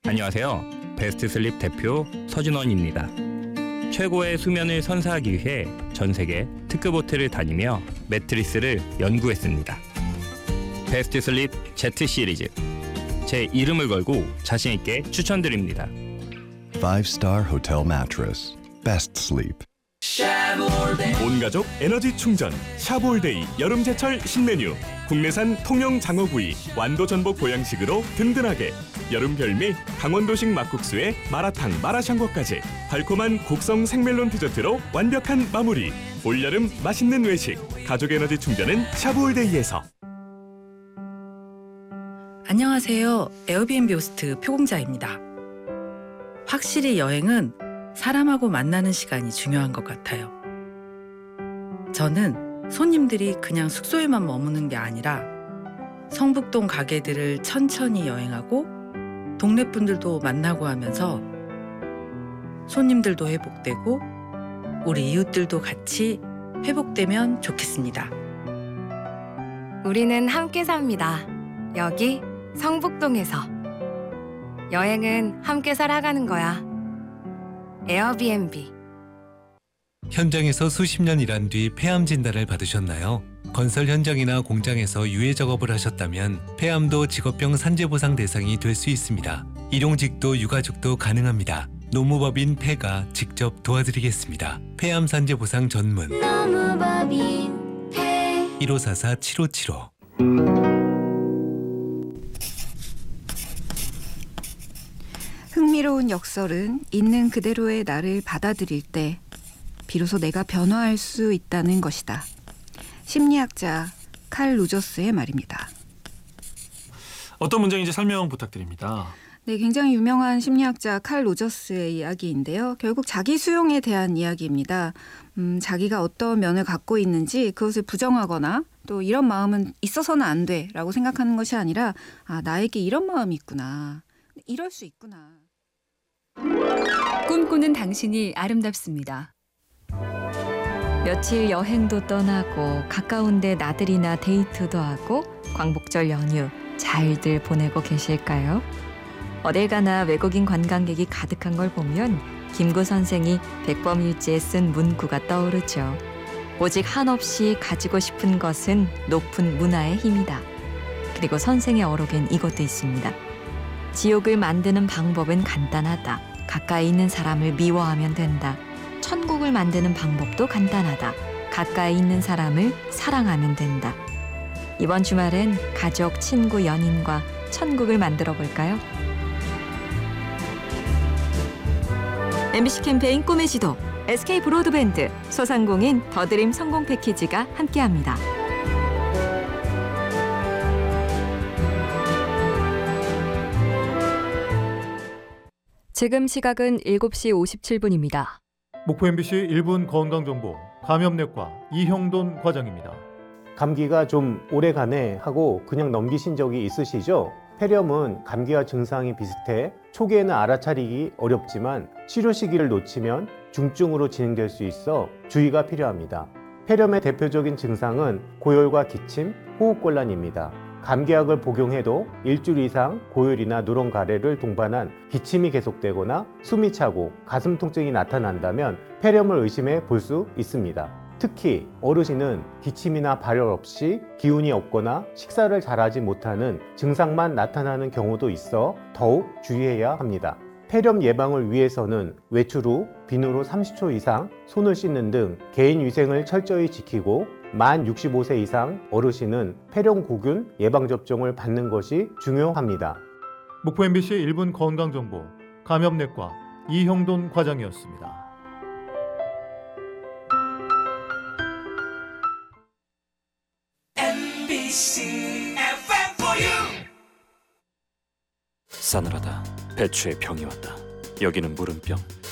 안녕하세요. 베스트 슬립 대표 서준원입니다. 최고의 수면을 선사하기 위해 전 세계 특급 호텔을 다니며 매트리스를 연구했습니다. 베스트 슬립 Z 시리즈. 제 이름을 걸고 자신 있게 추천드립니다. 5-star hotel mattress. Best sleep. 온 가족 에너지 충전 샤볼데이 여름제철 신메뉴. 국내산 통영 장어구이 완도 전복 보양식으로 든든하게. 여름 별미 강원도식 막국수에 마라탕 마라샹궈까지 달콤한 곡성 생멜론 디저트로 완벽한 마무리. 올여름 맛있는 외식 가족 에너지 충전은 샤볼데이에서. 안녕하세요. 에어비앤비 호스트 표공자입니다. 확실히 여행은 사람하고 만나는 시간이 중요한 것 같아요. 저는 손님들이 그냥 숙소에만 머무는 게 아니라 성북동 가게들을 천천히 여행하고 동네 분들도 만나고 하면서 손님들도 회복되고 우리 이웃들도 같이 회복되면 좋겠습니다. 우리는 함께 삽니다. 여기 성북동에서. 여행은 함께 살아가는 거야. 에어비앤비. 현장에서 수십 년 일한 뒤 폐암 진단을 받으셨나요? 건설 현장이나 공장에서 유해 작업을 하셨다면 폐암도 직업병 산재보상 대상이 될 수 있습니다. 일용직도 유가족도 가능합니다. 노무법인 폐가 직접 도와드리겠습니다. 폐암 산재보상 전문 노무법인 폐 1544-7575. 흥미로운 역설은 있는 그대로의 나를 받아들일 때 비로소 내가 변화할 수 있다는 것이다. 심리학자 칼 로저스의 말입니다. 어떤 문장인지 설명 부탁드립니다. 네, 굉장히 유명한 심리학자 칼 로저스의 이야기인데요. 결국 자기 수용에 대한 이야기입니다. 자기가 어떤 면을 갖고 있는지 그것을 부정하거나 또 이런 마음은 있어서는 안 돼라고 생각하는 것이 아니라 나에게 이런 마음이 있구나. 이럴 수 있구나. 꿈꾸는 당신이 아름답습니다. 며칠 여행도 떠나고 가까운데 나들이나 데이트도 하고 광복절 연휴 잘들 보내고 계실까요? 어딜 가나 외국인 관광객이 가득한 걸 보면 김구 선생이 백범일지에 쓴 문구가 떠오르죠. 오직 한없이 가지고 싶은 것은 높은 문화의 힘이다. 그리고 선생의 어록엔 이것도 있습니다. 지옥을 만드는 방법은 간단하다. 가까이 있는 사람을 미워하면 된다. 천국을 만드는 방법도 간단하다. 가까이 있는 사람을 사랑하면 된다. 이번 주말엔 가족, 친구, 연인과 천국을 만들어 볼까요? MBC 캠페인 꿈의 지도, SK 브로드밴드, 소상공인 더드림 성공 패키지가 함께합니다. 지금 시각은 7시 57분입니다. 목포 MBC 1분 건강정보 감염내과 이형돈 과장입니다. 감기가 좀 오래가네 하고 그냥 넘기신 적이 있으시죠? 폐렴은 감기와 증상이 비슷해 초기에는 알아차리기 어렵지만 치료 시기를 놓치면 중증으로 진행될 수 있어 주의가 필요합니다. 폐렴의 대표적인 증상은 고열과 기침, 호흡곤란입니다. 감기약을 복용해도 일주일 이상 고열이나 누런 가래를 동반한 기침이 계속되거나 숨이 차고 가슴 통증이 나타난다면 폐렴을 의심해 볼 수 있습니다. 특히 어르신은 기침이나 발열 없이 기운이 없거나 식사를 잘하지 못하는 증상만 나타나는 경우도 있어 더욱 주의해야 합니다. 폐렴 예방을 위해서는 외출 후 비누로 30초 이상 손을 씻는 등 개인 위생을 철저히 지키고 만 65세 이상 어르신은 폐렴구균 예방접종을 받는 것이 중요합니다. 목포 MBC 1분 건강정보 감염내과 이형돈 과장이었습니다. MBC FM for you. 싸늘하다. 배추에 병이 왔다. 여기는 물음병.